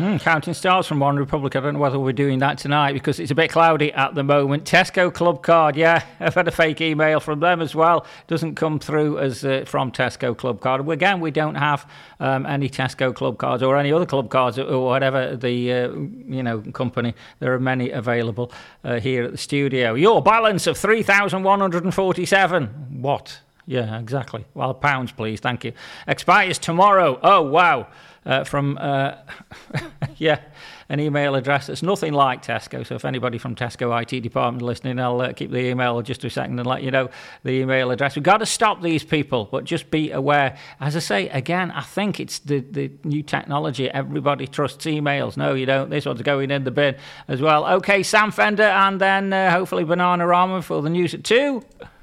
Counting stars from One Republic. I don't know whether we're doing that tonight because it's a bit cloudy at the moment. Tesco Club Card, yeah. I've had a fake email from them as well. Doesn't come through as from Tesco Club Card. Again, we don't have any Tesco Club Cards or any other club cards or whatever the company. There are many available here at the studio. Your balance of 3,147. What? Yeah, exactly. Well, pounds, please. Thank you. Expires tomorrow. Oh, wow. From an email address that's nothing like Tesco. So if anybody from Tesco IT department listening, I'll keep the email just a second and let you know the email address. We've got to stop these people, but just be aware. As I say, again, I think it's the new technology. Everybody trusts emails. No, you don't. This one's going in the bin as well. Okay, Sam Fender and then hopefully Banana Rama for the news at 2.